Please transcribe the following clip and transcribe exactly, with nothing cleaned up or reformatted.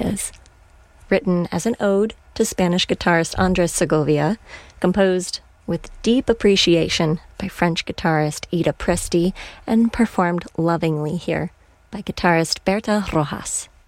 Voices. Written as an ode to Spanish guitarist Andres Segovia, composed with deep appreciation by French guitarist Ida Presti, and performed lovingly here by guitarist Berta Rojas.